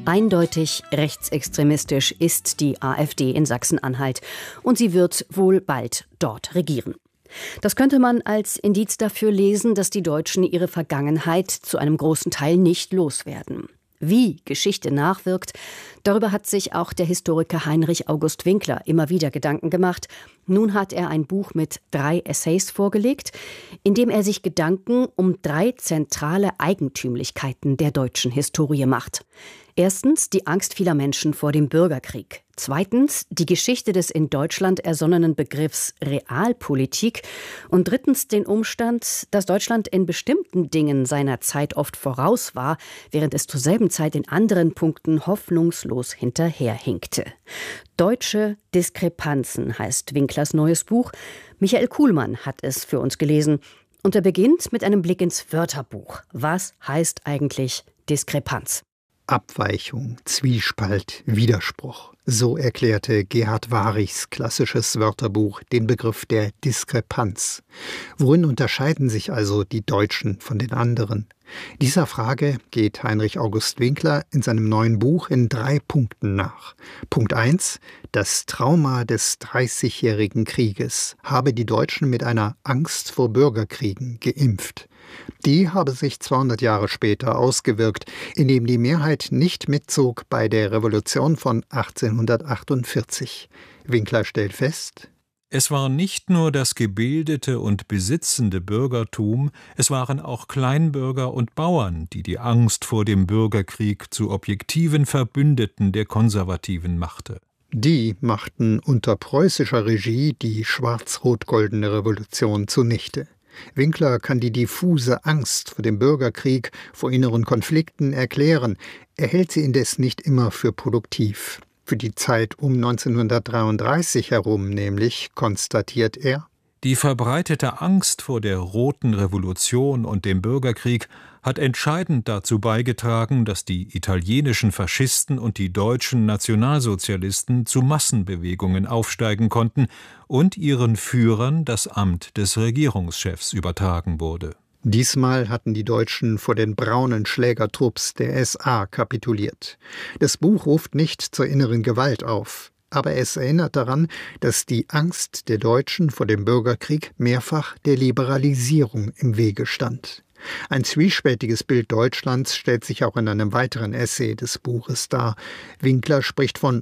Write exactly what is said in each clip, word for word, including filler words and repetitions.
Eindeutig rechtsextremistisch ist die AfD in Sachsen-Anhalt und sie wird wohl bald dort regieren. Das könnte man als Indiz dafür lesen, dass die Deutschen ihre Vergangenheit zu einem großen Teil nicht loswerden. Wie Geschichte nachwirkt, darüber hat sich auch der Historiker Heinrich August Winkler immer wieder Gedanken gemacht. Nun hat er ein Buch mit drei Essays vorgelegt, in dem er sich Gedanken um drei zentrale Eigentümlichkeiten der deutschen Historie macht. Erstens die Angst vieler Menschen vor dem Bürgerkrieg. Zweitens die Geschichte des in Deutschland ersonnenen Begriffs Realpolitik. Und drittens den Umstand, dass Deutschland in bestimmten Dingen seiner Zeit oft voraus war, während es zur selben Zeit in anderen Punkten hoffnungslos hinterherhinkte. Deutsche Diskrepanzen heißt Winklers neues Buch. Michael Kuhlmann hat es für uns gelesen. Und er beginnt mit einem Blick ins Wörterbuch. Was heißt eigentlich Diskrepanz? Abweichung, Zwiespalt, Widerspruch. So erklärte Gerhard Wahrichs klassisches Wörterbuch den Begriff der Diskrepanz. Worin unterscheiden sich also die Deutschen von den anderen? Dieser Frage geht Heinrich August Winkler in seinem neuen Buch in drei Punkten nach. Punkt eins: Das Trauma des Dreißigjährigen Krieges habe die Deutschen mit einer Angst vor Bürgerkriegen geimpft. Die habe sich zweihundert Jahre später ausgewirkt, indem die Mehrheit nicht mitzog bei der Revolution von achtzehnhundertachtundvierzig. Winkler stellt fest: Es war nicht nur das gebildete und besitzende Bürgertum, es waren auch Kleinbürger und Bauern, die die Angst vor dem Bürgerkrieg zu objektiven Verbündeten der Konservativen machte. Die machten unter preußischer Regie die schwarz-rot-goldene Revolution zunichte. Winkler kann die diffuse Angst vor dem Bürgerkrieg, vor inneren Konflikten erklären. Er hält sie indes nicht immer für produktiv. Für die Zeit um neunzehnhundertdreiunddreißig herum nämlich, konstatiert er: Die verbreitete Angst vor der Roten Revolution und dem Bürgerkrieg hat entscheidend dazu beigetragen, dass die italienischen Faschisten und die deutschen Nationalsozialisten zu Massenbewegungen aufsteigen konnten und ihren Führern das Amt des Regierungschefs übertragen wurde. Diesmal hatten die Deutschen vor den braunen Schlägertrupps der S A kapituliert. Das Buch ruft nicht zur inneren Gewalt auf, aber es erinnert daran, dass die Angst der Deutschen vor dem Bürgerkrieg mehrfach der Liberalisierung im Wege stand. Ein zwiespältiges Bild Deutschlands stellt sich auch in einem weiteren Essay des Buches dar. Winkler spricht von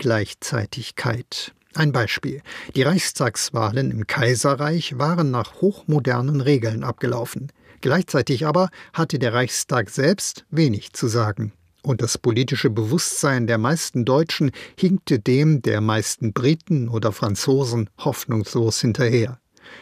Ungleichzeitigkeit. Ein Beispiel: Die Reichstagswahlen im Kaiserreich waren nach hochmodernen Regeln abgelaufen. Gleichzeitig aber hatte der Reichstag selbst wenig zu sagen. Und das politische Bewusstsein der meisten Deutschen hinkte dem der meisten Briten oder Franzosen hoffnungslos hinterher.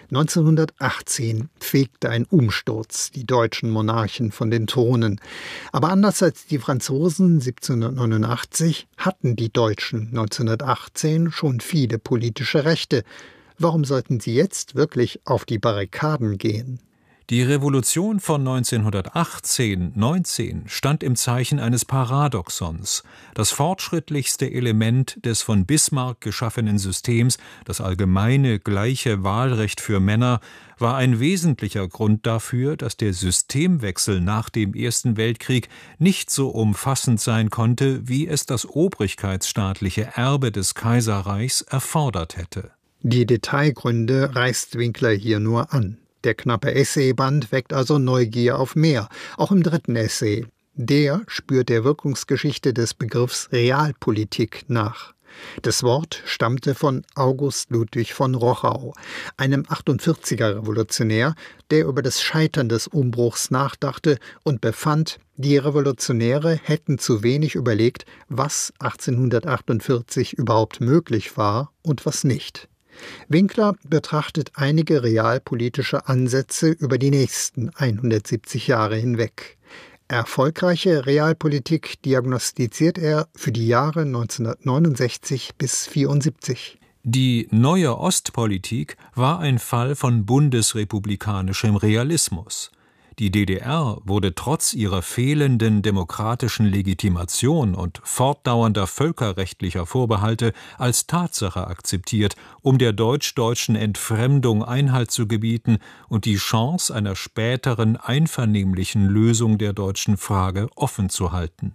neunzehnhundertachtzehn fegte ein Umsturz die deutschen Monarchen von den Thronen. Aber anders als die Franzosen siebzehnhundertneunundachtzig hatten die Deutschen neunzehnhundertachtzehn schon viele politische Rechte. Warum sollten sie jetzt wirklich auf die Barrikaden gehen? Die Revolution von neunzehnhundertachtzehn neunzehn stand im Zeichen eines Paradoxons. Das fortschrittlichste Element des von Bismarck geschaffenen Systems, das allgemeine gleiche Wahlrecht für Männer, war ein wesentlicher Grund dafür, dass der Systemwechsel nach dem Ersten Weltkrieg nicht so umfassend sein konnte, wie es das obrigkeitsstaatliche Erbe des Kaiserreichs erfordert hätte. Die Detailgründe reißt Winkler hier nur an. Der knappe Essayband weckt also Neugier auf mehr, auch im dritten Essay. Der spürt der Wirkungsgeschichte des Begriffs Realpolitik nach. Das Wort stammte von August Ludwig von Rochau, einem achtundvierziger Revolutionär, der über das Scheitern des Umbruchs nachdachte und befand, die Revolutionäre hätten zu wenig überlegt, was achtzehnhundertachtundvierzig überhaupt möglich war und was nicht. Winkler betrachtet einige realpolitische Ansätze über die nächsten hundertsiebzig Jahre hinweg. Erfolgreiche Realpolitik diagnostiziert er für die Jahre neunzehnhundertneunundsechzig bis vierundsiebzig. Die neue Ostpolitik war ein Fall von bundesrepublikanischem Realismus. Die D D R wurde trotz ihrer fehlenden demokratischen Legitimation und fortdauernder völkerrechtlicher Vorbehalte als Tatsache akzeptiert, um der deutsch-deutschen Entfremdung Einhalt zu gebieten und die Chance einer späteren einvernehmlichen Lösung der deutschen Frage offen zu halten.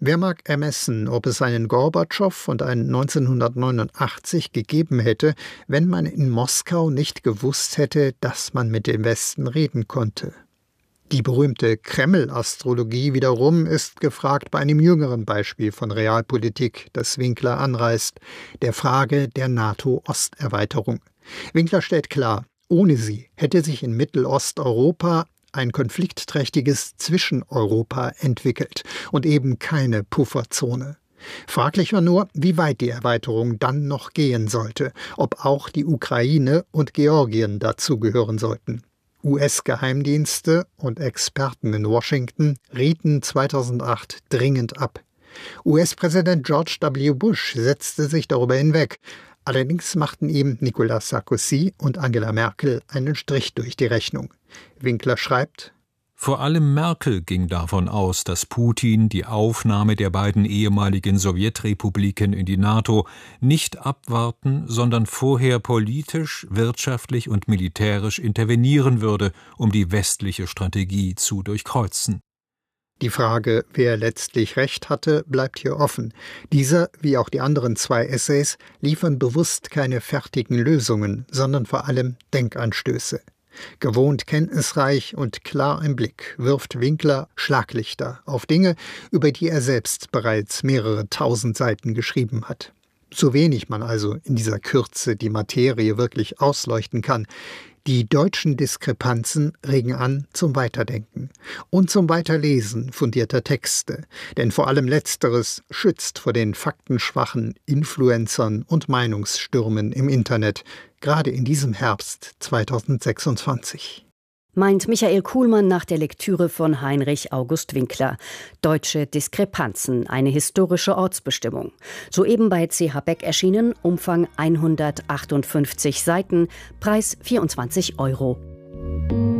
Wer mag ermessen, ob es einen Gorbatschow und einen neunzehnhundertneunundachtzig gegeben hätte, wenn man in Moskau nicht gewusst hätte, dass man mit dem Westen reden konnte? Die berühmte Kreml-Astrologie wiederum ist gefragt bei einem jüngeren Beispiel von Realpolitik, das Winkler anreißt, der Frage der NATO-Osterweiterung. Winkler stellt klar, ohne sie hätte sich in Mittelosteuropa ein konfliktträchtiges Zwischeneuropa entwickelt und eben keine Pufferzone. Fraglich war nur, wie weit die Erweiterung dann noch gehen sollte, ob auch die Ukraine und Georgien dazugehören sollten. U S-Geheimdienste und Experten in Washington rieten zweitausendacht dringend ab. U S-Präsident George W. Bush setzte sich darüber hinweg. Allerdings machten ihm Nicolas Sarkozy und Angela Merkel einen Strich durch die Rechnung. Winkler schreibt: Vor allem Merkel ging davon aus, dass Putin die Aufnahme der beiden ehemaligen Sowjetrepubliken in die NATO nicht abwarten, sondern vorher politisch, wirtschaftlich und militärisch intervenieren würde, um die westliche Strategie zu durchkreuzen. Die Frage, wer letztlich recht hatte, bleibt hier offen. Dieser, wie auch die anderen zwei Essays, liefern bewusst keine fertigen Lösungen, sondern vor allem Denkanstöße. Gewohnt kenntnisreich und klar im Blick wirft Winkler Schlaglichter auf Dinge, über die er selbst bereits mehrere tausend Seiten geschrieben hat. So wenig man also in dieser Kürze die Materie wirklich ausleuchten kann. Die deutschen Diskrepanzen regen an zum Weiterdenken und zum Weiterlesen fundierter Texte, denn vor allem Letzteres schützt vor den faktenschwachen Influencern und Meinungsstürmen im Internet, gerade in diesem Herbst zweitausendsechsundzwanzig. Meint Michael Kuhlmann nach der Lektüre von Heinrich August Winkler. Deutsche Diskrepanzen, eine historische Ortsbestimmung. Soeben bei C H Beck erschienen, Umfang hundertachtundfünfzig Seiten, Preis vierundzwanzig Euro.